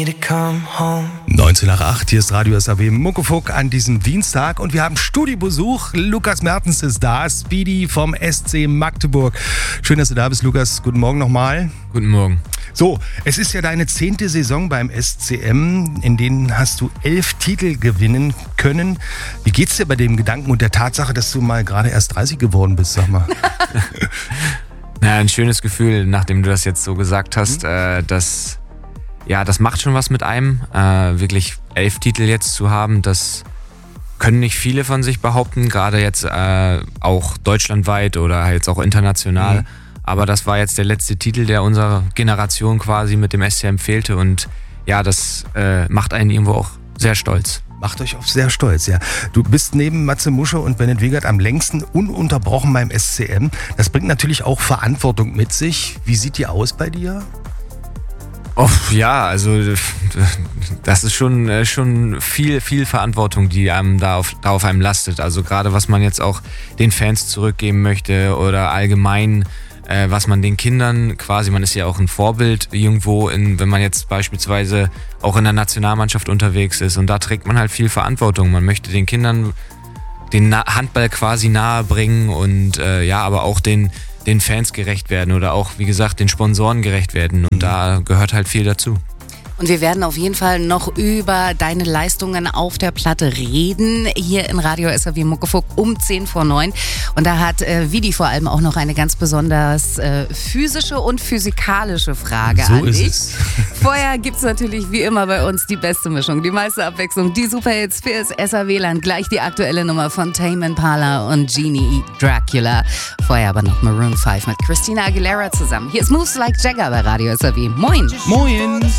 19 nach 8, hier ist Radio SAW Muckefuck an diesem Dienstag und wir haben Studiobesuch. Lukas Mertens ist da, Speedy vom SC Magdeburg. Schön, dass du da bist, Lukas. Guten Morgen nochmal. Guten Morgen. So, es ist ja deine 10. Saison beim SCM, in denen hast du 11 Titel gewinnen können. Wie geht's dir bei dem Gedanken und der Tatsache, dass du mal gerade erst 30 geworden bist, sag mal? Ja, ein schönes Gefühl, nachdem du das jetzt so gesagt hast, das macht schon was mit einem. Wirklich 11 Titel jetzt zu haben, das können nicht viele von sich behaupten, gerade jetzt auch deutschlandweit oder jetzt auch international. Aber das war jetzt der letzte Titel, der unserer Generation quasi mit dem SCM fehlte und ja, das macht einen irgendwo auch sehr stolz. Macht euch auch sehr stolz, ja. Du bist neben Matze Musche und Bennett Wiegert am längsten ununterbrochen beim SCM. Das bringt natürlich auch Verantwortung mit sich. Wie sieht die aus bei dir? Oh, ja, also das ist schon viel Verantwortung, die einem da auf einem lastet. Also gerade was man jetzt auch den Fans zurückgeben möchte oder allgemein was man den Kindern quasi, man ist ja auch ein Vorbild irgendwo, wenn man jetzt beispielsweise auch in der Nationalmannschaft unterwegs ist und da trägt man halt viel Verantwortung. Man möchte den Kindern den Handball quasi nahe bringen und aber auch den Fans gerecht werden oder auch, wie gesagt, den Sponsoren gerecht werden und da gehört halt viel dazu. Und wir werden auf jeden Fall noch über deine Leistungen auf der Platte reden, hier in Radio SAW Muckefuck um 10 vor 9. Und da hat Vidi vor allem auch noch eine ganz besonders physische und physikalische Frage an dich. So ist es. Vorher gibt es natürlich wie immer bei uns die beste Mischung, die meiste Abwechslung, die Superhits fürs SAW-Land. Gleich die aktuelle Nummer von Tame Impala und Genie Dracula. Vorher aber noch Maroon 5 mit Christina Aguilera zusammen. Hier ist Moves Like Jagger bei Radio SAW. Moin! Moin!